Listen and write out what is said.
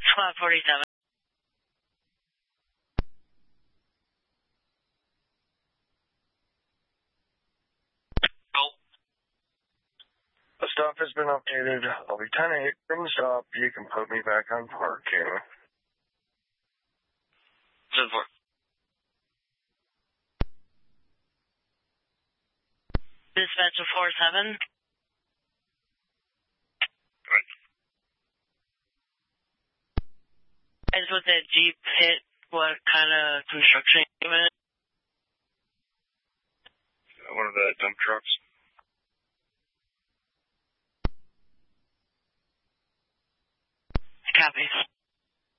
Squad 47. The stop has been updated. I'll be 10-8 from the stop. You can put me back on parking. 7-4. Dispatcher 4-7. Is with that Jeep hit, what kind of construction equipment? One of the dump trucks. Copy.